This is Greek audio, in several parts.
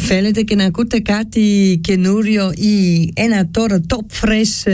Θέλετε και να ακούτε κάτι καινούριο ή ένα τώρα top fresh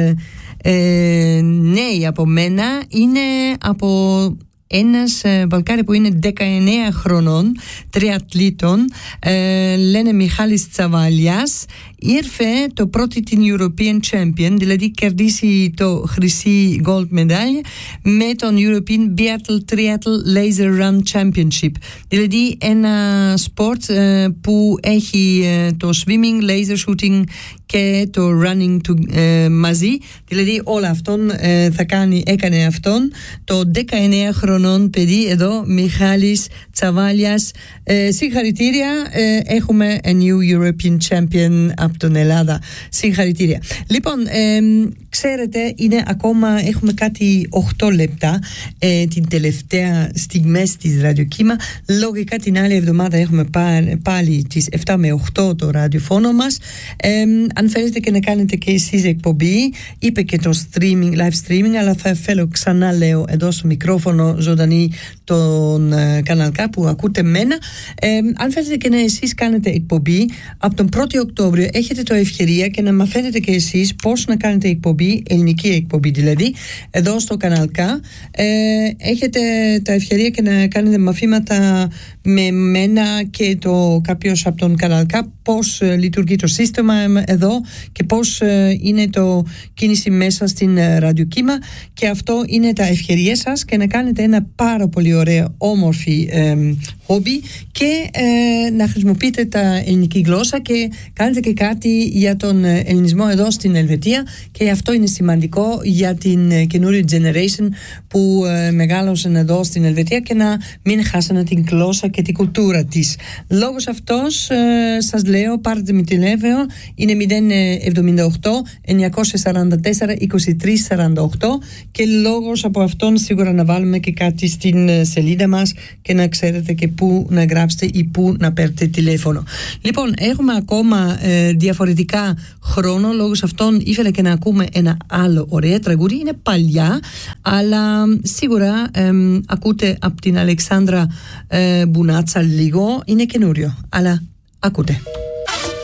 νέοι από μένα? Είναι από ένας Βαλκάρι που είναι 19 χρονών, τριατλήτων, λένε Μιχάλης Τσαβάλιας. Ήρθε το πρώτο την European Champion, δηλαδή κερδίσει το χρυσή gold medal με τον European Biathlon Triathlon Laser Run Championship. Δηλαδή ένα σπορτ που έχει το swimming, laser shooting και το running μαζί. Δηλαδή όλα αυτόν έκανε αυτόν το 19 χρονών παιδί εδώ, Μιχάλης Τσαβάλιας. Συγχαρητήρια, έχουμε a new European Champion από τον Ελλάδα. Συγχαρητήρια. Λοιπόν, ξέρετε, έχουμε κάτι 8 λεπτά την τελευταία στιγμές της ραδιοκύμα. Λογικά την άλλη εβδομάδα έχουμε πάλι τις 7 με 8 το ραδιοφώνο μας. Αν θέλετε και να κάνετε και εσείς εκπομπή, είπε και το streaming, live streaming, αλλά θα θέλω ξανά λέω εδώ στο μικρόφωνο ζωντανή τον καναλκά που ακούτε μένα. Αν θέλετε και να εσείς κάνετε εκπομπή από τον 1η Οκτώβριο, έχετε το ευκαιρία και να μαθαίνετε και εσείς πώς να κάνετε εκπομπή, ελληνική εκπομπή δηλαδή, εδώ στο καναλκά. Έχετε τα ευκαιρία και να κάνετε μαθήματα με μένα και κάποιος από τον καναλκά, πώς λειτουργεί το σύστημα εδώ και πώς είναι το κίνηση μέσα στην ραδιοκύμα, και αυτό είναι τα ευκαιρίες σας και να κάνετε ένα πάρα πολύ ωραίο όμορφη χόμπι και να χρησιμοποιείτε τα ελληνική γλώσσα και κάνετε και κάτι για τον ελληνισμό εδώ στην Ελβετία, και αυτό είναι σημαντικό για την καινούργια generation που μεγάλωσαν εδώ στην Ελβετία και να μην χάσανε την γλώσσα και την κουλτούρα της. Λόγος αυτός σας λέω, πάρτε με τηλέφωνο, είναι 078 944 2348, και λόγος από αυτόν σίγουρα να βάλουμε και κάτι στην σελίδα μας και να ξέρετε και πού να γράψετε ή πού να παίρνετε τηλέφωνο. Λοιπόν, έχουμε ακόμα διαφορετικά χρόνο, λόγως αυτόν ήθελα και να ακούμε ένα άλλο ωραίο τραγούδι. Είναι παλιά, αλλά σίγουρα ακούτε από την Αλεξάνδρα Μπουνάτσα λίγο, είναι καινούριο, αλλά ακούτε.